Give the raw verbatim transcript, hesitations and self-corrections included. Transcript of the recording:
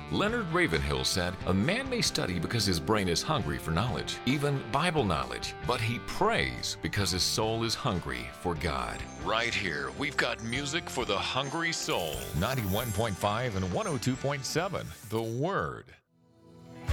Leonard Ravenhill said, "A man may study because his brain is hungry for knowledge, even Bible knowledge, but he prays because his soul is hungry for God." Right here, we've got music for the hungry soul. ninety-one point five and one oh two point seven, The Word.